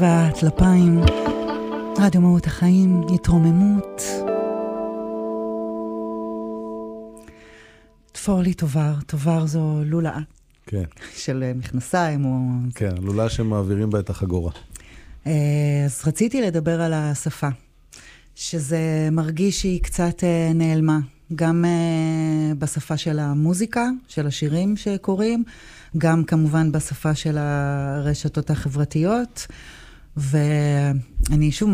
והטלפיים, רדיו מהות החיים, התרוממות. תפור לי תובר זו לולאה. כן. של מכנסיים או... כן, לולאה שמעבירים בה את החגורה. אז רציתי לדבר על השפה, שזה מרגיש שהיא קצת נעלמה, גם בשפה של המוזיקה, של השירים שקוראים, גם כמובן בשפה של הרשתות החברתיות, ואני שוב